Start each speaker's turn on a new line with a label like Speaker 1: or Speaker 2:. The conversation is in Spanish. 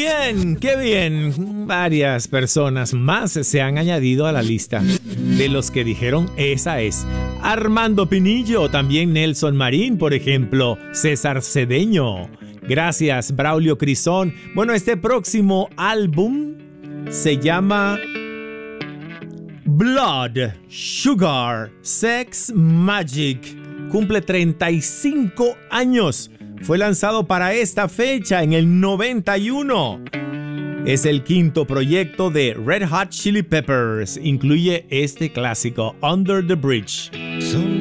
Speaker 1: bien, qué bien. Varias personas más se han añadido a la lista de los que dijeron esa es. Armando Pinillo, también Nelson Marín, por ejemplo, César Cedeño. Gracias, Braulio Crisón. Bueno, este próximo álbum se llama Blood, Sugar, Sex, Magic. Cumple 35 años. Fue lanzado para esta fecha en el 91. Es el quinto proyecto de Red Hot Chili Peppers. Incluye este clásico, Under the Bridge.